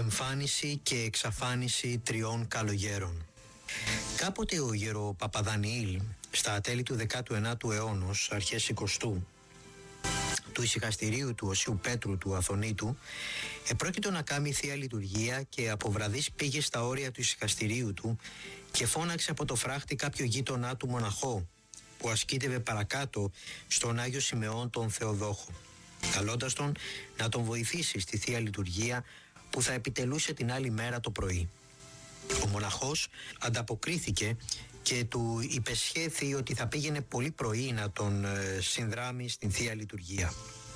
Εμφάνιση και εξαφάνιση τριών καλογέρων. Κάποτε ο γερο Παπαδανιήλ, στα τέλη του 19ου αιώνα, αρχές 20ου, του ησυχαστηρίου του Οσίου Πέτρου του Αθωνίτου, επρόκειτο να κάνει θεία λειτουργία και από βραδείς πήγε στα όρια του ησυχαστηρίου του και φώναξε από το φράχτη κάποιο γείτονά του μοναχό που ασκήτευε παρακάτω στον Άγιο Σιμεών τον Θεοδόχο, καλώντας τον να τον βοηθήσει στη θεία λειτουργία που θα επιτελούσε την άλλη μέρα το πρωί. Ο μοναχός ανταποκρίθηκε και του υπεσχέθη ότι θα πήγαινε πολύ πρωί να τον συνδράμει στην θεία λειτουργία.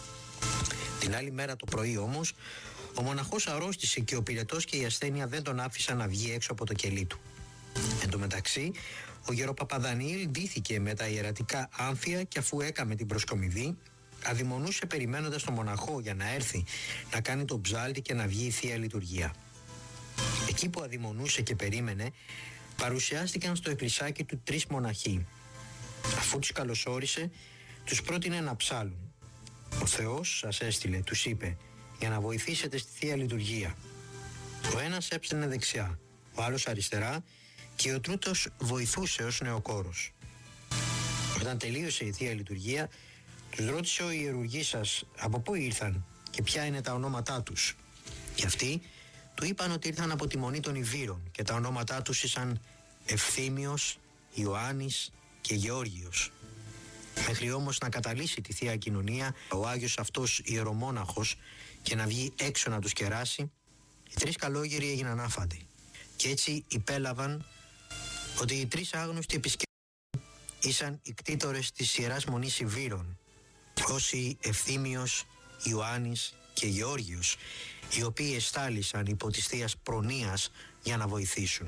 Την άλλη μέρα το πρωί όμως ο μοναχός αρρώστησε και ο πυρετός και η ασθένεια δεν τον άφησαν να βγει έξω από το κελί του. Εν τω μεταξύ ο γεροπαπαδανιήλ ντύθηκε με τα ιερατικά άμφια και αφού έκαμε την προσκομιδή αδειμονούσε περιμένοντας τον μοναχό για να έρθει να κάνει τον ψάλτη και να βγει η θεία λειτουργία. Εκεί που αδειμονούσε και περίμενε, παρουσιάστηκαν στο εκκλησάκι του τρεις μοναχοί. Αφού τους καλωσόρισε, τους πρότεινε να ψάλουν. Ο Θεός σας έστειλε, τους είπε, για να βοηθήσετε στη θεία λειτουργία. Ο ένας έψαινε δεξιά, ο άλλος αριστερά και ο τρίτος βοηθούσε ως νεοκόρος. Όταν τελείωσε η θεία λειτουργία, τους ρώτησε ο ιερουργής σας από πού ήρθαν και ποια είναι τα ονόματά τους. Και αυτοί του είπαν ότι ήρθαν από τη Μονή των Ιβύρων και τα ονόματά τους ήσαν Ευθύμιος, Ιωάννης και Γεώργιος. Μέχρι όμως να καταλύσει τη θεία κοινωνία ο Άγιος αυτός ιερομόναχος και να βγει έξω να τους κεράσει, οι τρεις καλόγεροι έγιναν άφαντοι. Και έτσι υπέλαβαν ότι οι τρεις άγνωστοι επισκέπτες ήσαν οι κτήτορες της Ιεράς Μονής Ιβύρων, όσοι Ευθύμιος, Ιωάννης και Γεώργιος, οι οποίοι εστάλησαν υπό της θείας προνοίας για να βοηθήσουν.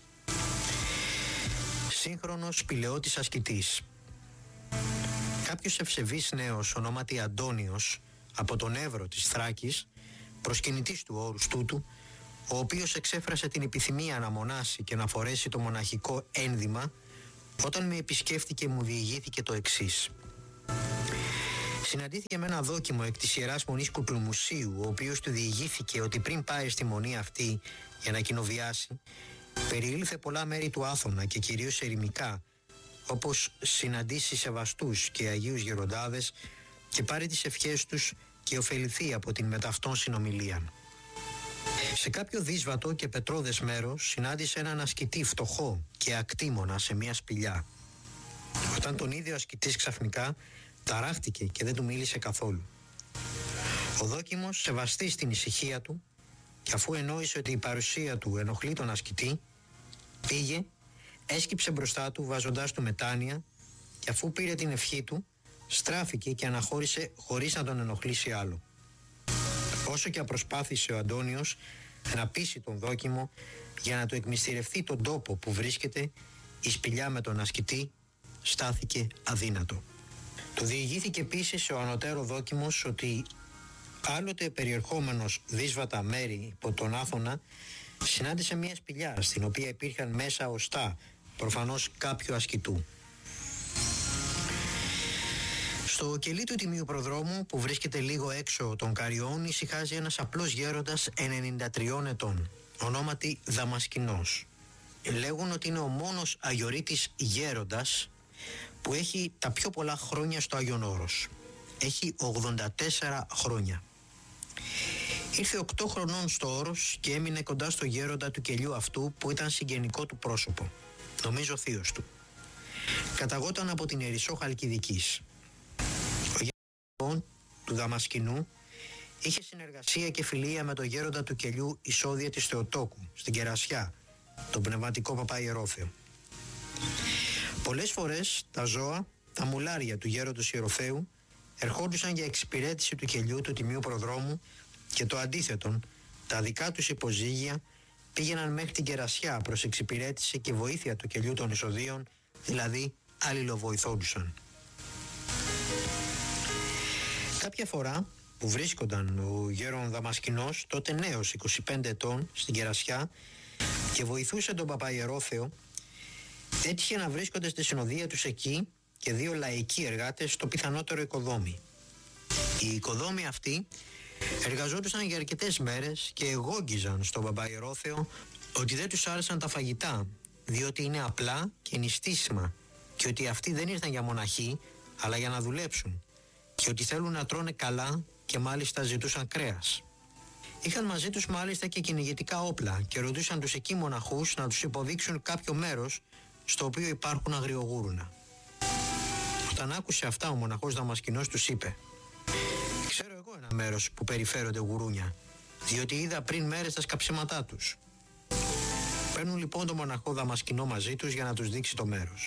Σύγχρονος πηλαιώτης ασκητής. Κάποιος ευσεβής νέος ονόματι Αντώνιος από τον Εύρο της Θράκης, προσκυνητής του όρους τούτου, ο οποίος εξέφρασε την επιθυμία να μονάσει και να φορέσει το μοναχικό ένδυμα, όταν με επισκέφτηκε μου διηγήθηκε το εξής. Συναντήθηκε με ένα δόκιμο εκ της Ιεράς Μονής Κουκλουμουσίου, ο οποίος του διηγήθηκε ότι πριν πάει στη μονή αυτή για να κοινοβιάσει, περιήλθε πολλά μέρη του Άθωνα και κυρίως ερημικά, όπως συναντήσει σεβαστούς και αγίους γεροντάδες και πάρει τις ευχές τους και ωφεληθεί από την μεταυτόν συνομιλία. Σε κάποιο δύσβατο και πετρώδες μέρος συνάντησε έναν ασκητή φτωχό και ακτήμονα σε μια σπηλιά. Όταν τον είδε ο ασκητής ξαφνικά, ταράχτηκε και δεν του μίλησε καθόλου. Ο δόκιμος, σεβαστής στην ησυχία του και αφού ενόησε ότι η παρουσία του ενοχλεί τον ασκητή, πήγε, έσκυψε μπροστά του βάζοντάς του μετάνοια και αφού πήρε την ευχή του, στράφηκε και αναχώρησε χωρίς να τον ενοχλήσει άλλο. Όσο και απροσπάθησε ο Αντώνιος να πείσει τον δόκιμο για να του εκμυστηρευτεί τον τόπο που βρίσκεται, η σπηλιά με τον ασκητή στάθηκε αδύνατο. Του διηγήθηκε επίσης ο ανωτέρω δόκιμος ότι άλλοτε περιερχόμενος δύσβατα μέρη υπό τον Άθωνα συνάντησε μια σπηλιά στην οποία υπήρχαν μέσα οστά, προφανώς κάποιου ασκητού. Στο κελί του Τιμίου Προδρόμου που βρίσκεται λίγο έξω των Καριών ησυχάζει ένας απλός γέροντας 93 ετών, ονόματι Δαμασκηνός. Λέγουν ότι είναι ο μόνος αγιορείτης γέροντας που έχει τα πιο πολλά χρόνια στο Άγιον Όρος. Έχει 84 χρόνια. Ήρθε 8 χρονών στο Όρος και έμεινε κοντά στο γέροντα του κελιού αυτού που ήταν συγγενικό του πρόσωπο, νομίζω θείος του. Καταγόταν από την Ερισσό Χαλκιδικής. Ο γέροντας του Δαμασκηνού είχε συνεργασία και φιλία με το γέροντα του κελιού Ισόδια της Θεοτόκου στην Κερασιά, τον πνευματικό Παπαϊερόθεο. Πολλές φορές τα ζώα, τα μουλάρια του γέροντος Ιεροφέου ερχόντουσαν για εξυπηρέτηση του κελιού του Τιμίου Προδρόμου και το αντίθετον, τα δικά τους υποζύγια πήγαιναν μέχρι την Κερασιά προς εξυπηρέτηση και βοήθεια του κελιού των Ισοδίων, δηλαδή αλληλοβοηθόντουσαν. Κάποια φορά που βρίσκονταν ο γέρον Δαμασκηνός, τότε νέος 25 ετών, στην Κερασιά και βοηθούσε τον Παπαϊερόθεο, έτυχε να βρίσκονται στη συνοδεία τους εκεί και δύο λαϊκοί εργάτες στο πιθανότερο οικοδόμη. Οι οικοδόμοι αυτοί Εργαζόντουσαν για αρκετές μέρες και εγόγγιζαν στον μπαμπά Ιερόθεο ότι δεν τους άρεσαν τα φαγητά, διότι είναι απλά και νηστίσιμα, και ότι αυτοί δεν ήρθαν για μοναχοί, αλλά για να δουλέψουν, και ότι θέλουν να τρώνε καλά και μάλιστα ζητούσαν κρέας. Είχαν μαζί τους μάλιστα και κυνηγετικά όπλα και ρωτούσαν τους εκεί μοναχούς να τους υποδείξουν κάποιο μέρος στο οποίο υπάρχουν αγριογούρουνα. Όταν άκουσε αυτά, ο μοναχός Δαμασκηνός τους είπε: «Ξέρω εγώ ένα μέρος που περιφέρονται γουρούνια, διότι είδα πριν μέρες τα σκαψίματά τους». Παίρνουν λοιπόν τον μοναχό Δαμασκηνό μαζί τους για να τους δείξει το μέρος.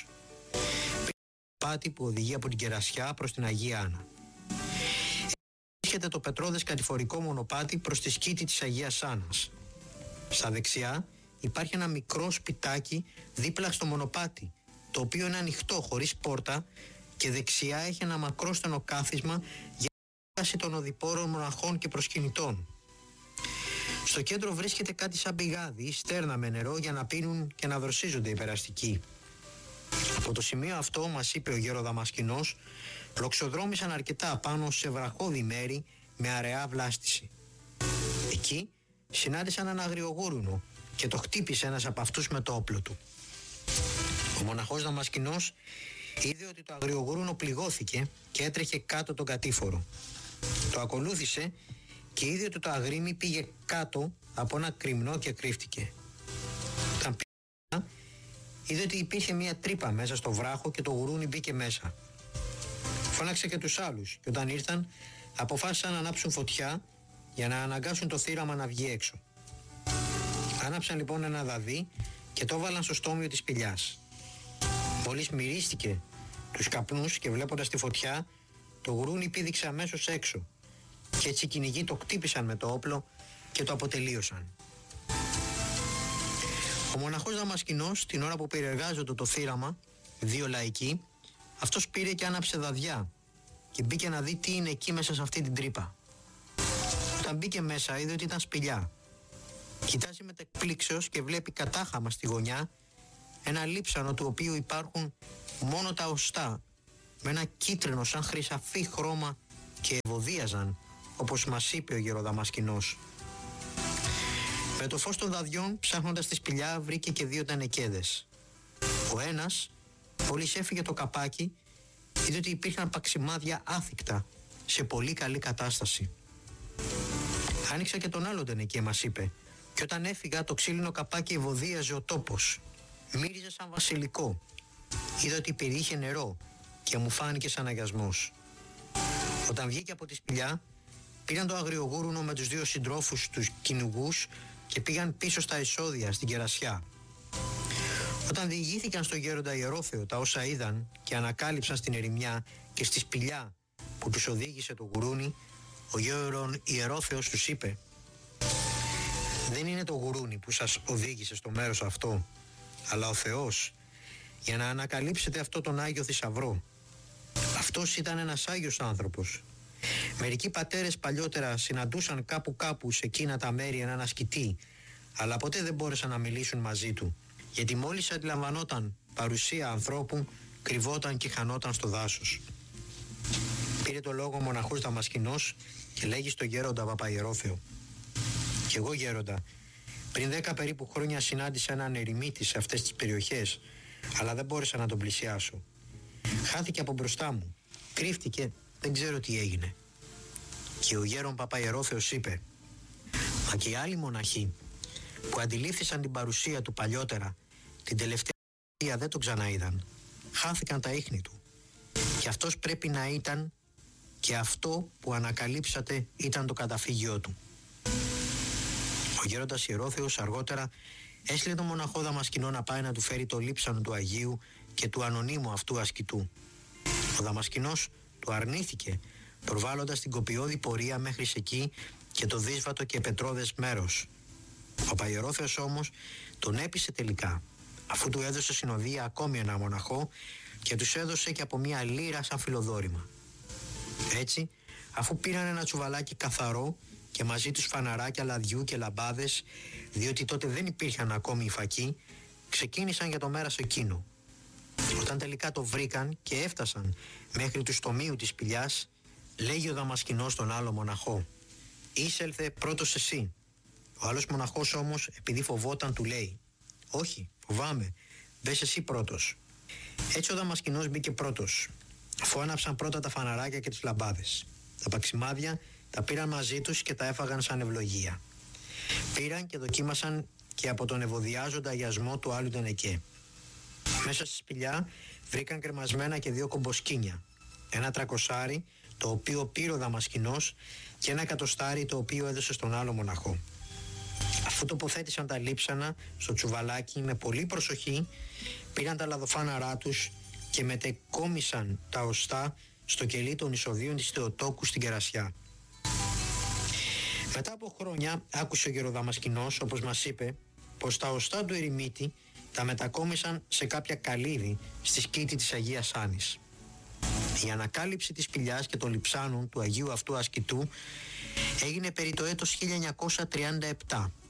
Πάτη που οδηγεί από την Κερασιά προς την Αγία Άννα. Έρχεται το πετρώδες κατηφορικό μονοπάτι προς τη σκήτη της Αγίας Άννας. Στα δεξιά υπάρχει ένα μικρό σπιτάκι δίπλα στο μονοπάτι, το οποίο είναι ανοιχτό χωρίς πόρτα, και δεξιά έχει ένα μακρόστενο κάθισμα για βάση των οδηπόρων μοναχών και προσκυνητών. Στο κέντρο βρίσκεται κάτι σαν πηγάδι ή στέρνα με νερό για να πίνουν και να δροσίζονται οι περαστικοί. Από το σημείο αυτό, μας είπε ο γέρο Δαμασκηνός, λοξοδρόμησαν αρκετά πάνω σε βραχώδη μέρη με αραιά βλάστηση. Εκεί συνάντησαν ένα αγριογούρουνο και το χτύπησε ένας από αυτούς με το όπλο του. Ο μοναχός Δαμασκηνός είδε ότι το αγριογούρουνο πληγώθηκε και έτρεχε κάτω τον κατήφορο. Το ακολούθησε και είδε ότι το αγρίμι πήγε κάτω από ένα κρυμνό και κρύφτηκε. Όταν πήγε, είδε ότι υπήρχε μια τρύπα μέσα στο βράχο και το γουρούνι μπήκε μέσα. Φώναξε και τους άλλους και όταν ήρθαν αποφάσισαν να ανάψουν φωτιά για να αναγκάσουν το θύραμα να βγει έξω. Άναψαν λοιπόν ένα δαδί και το έβαλαν στο στόμιο της σπηλιάς. Μόλις μυρίστηκε τους καπνούς και βλέποντας τη φωτιά, το γουρούνι πήδηξε αμέσως έξω και έτσι οι κυνηγοί το χτύπησαν με το όπλο και το αποτελείωσαν. Ο μοναχός Δαμασκηνός, την ώρα που περιεργάζονται το θύραμα, δύο λαϊκοί, αυτός πήρε και άναψε δαδιά και μπήκε να δει τι είναι εκεί μέσα σε αυτή την τρύπα. Όταν μπήκε μέσα είδε ότι ήταν σπηλιά. Κοιτάζει με εκπλήξεως και βλέπει κατάχαμα στη γωνιά ένα λείψανο του οποίου υπάρχουν μόνο τα οστά με ένα κίτρινο σαν χρυσαφί χρώμα και ευωδίαζαν, όπως μας είπε ο γεροδαμασκηνός. Με το φως των δαδιών, ψάχνοντας τη σπηλιά, βρήκε και δύο τανεκέδες. Ο ένας, μόλις έφυγε το καπάκι, είδε ότι υπήρχαν παξιμάδια άθικτα σε πολύ καλή κατάσταση. Άνοιξα και τον άλλο τενεκέ, μας είπε, και όταν έφυγα το ξύλινο καπάκι ευωδίαζε ο τόπος. Μύριζε σαν βασιλικό. Είδα ότι περιείχε νερό και μου φάνηκε σαν αγιασμός. Όταν βγήκε από τη σπηλιά, πήραν το αγριογούρουνο με τους δύο συντρόφους τους κυνηγούς και πήγαν πίσω στα εισόδια στην Κερασιά. Όταν διηγήθηκαν στο γέροντα Ιερόθεο τα όσα είδαν και ανακάλυψαν στην ερημιά και στη σπηλιά που τους οδήγησε το γουρούνι, ο γέρον Ιερόθεος τους είπε: «Δεν είναι το γουρούνι που σας οδήγησε στο μέρος αυτό, αλλά ο Θεός, για να ανακαλύψετε αυτό τον Άγιο θησαυρό. Αυτός ήταν ένας Άγιος άνθρωπος. Μερικοί πατέρες παλιότερα συναντούσαν κάπου σε εκείνα τα μέρη έναν ασκητή, αλλά ποτέ δεν μπόρεσαν να μιλήσουν μαζί του, γιατί μόλις αντιλαμβανόταν παρουσία ανθρώπου, κρυβόταν και χανόταν στο δάσος». Πήρε το λόγο ο μοναχός Δαμασκηνός και λέγει στο γέροντα Παπαϊερόθεο: «Κι εγώ, γέροντα, πριν 10 περίπου χρόνια συνάντησα έναν ερημίτη σε αυτές τις περιοχές, αλλά δεν μπόρεσα να τον πλησιάσω. Χάθηκε από μπροστά μου, κρύφτηκε, δεν ξέρω τι έγινε». Και ο γέρον Παπαϊερόθεος είπε: «Μα και οι άλλοι μοναχοί που αντιλήφθησαν την παρουσία του παλιότερα, την τελευταία δεν τον ξαναείδαν. Χάθηκαν τα ίχνη του. Και αυτός πρέπει να ήταν, και αυτό που ανακαλύψατε ήταν το καταφύγιό του». Ο γέροντας Ιερόθεος αργότερα έστειλε τον μοναχό Δαμασκηνό να πάει να του φέρει το λείψανο του Αγίου και του ανωνύμου αυτού ασκητού. Ο Δαμασκηνός του αρνήθηκε, προβάλλοντας την κοπιώδη πορεία μέχρι εκεί και το δύσβατο και πετρώδες μέρος. Ο Παπαϊερόθεος όμως τον έπεισε τελικά, αφού του έδωσε συνοδεία ακόμη ένα μοναχό και τους έδωσε και από μια λίρα σαν φιλοδόρημα. Έτσι, αφού πήραν ένα τσουβαλάκι καθαρό και μαζί τους φαναράκια λαδιού και λαμπάδες, διότι τότε δεν υπήρχαν ακόμη οι φακοί, ξεκίνησαν για το μέρας εκείνο. Όταν τελικά το βρήκαν και έφτασαν μέχρι του στομείου της σπηλιάς, λέγει ο Δαμασκηνός στον άλλο μοναχό: «Εισέλθε πρώτος εσύ». Ο άλλος μοναχός όμως, επειδή φοβόταν, του λέει «Όχι, φοβάμαι, μπες εσύ πρώτος». Έτσι ο Δαμασκηνός μπήκε πρώτος, αφού άναψαν πρώτα τα φαναράκια και τις λαμπάδες. Τα παξιμάδια τα πήραν μαζί τους και τα έφαγαν σαν ευλογία. Πήραν και δοκίμασαν και από τον ευωδιάζοντα αγιασμό του άλλου τον εκέ. Μέσα στη σπηλιά βρήκαν κρεμασμένα και 2 κομποσκίνια, ένα 300, το οποίο πήρε ο Δαμασκηνός, και ένα 100 το οποίο έδωσε στον άλλο μοναχό. Αφού τοποθέτησαν τα λείψανα στο τσουβαλάκι με πολύ προσοχή, πήραν τα λαδοφάναρά τους και μετεκόμισαν τα οστά στο κελί των εισοδείων της Θεοτόκου στην Κερασιά. Μετά από χρόνια άκουσε ο γεροδαμασκηνός, όπως μας είπε, πως τα οστά του ερημίτη τα μετακόμισαν σε κάποια καλύδι στη σκήτη της Αγίας Άνης. Η ανακάλυψη της σπηλιάς και των λειψάνων του Αγίου αυτού ασκητού έγινε περί το έτος 1937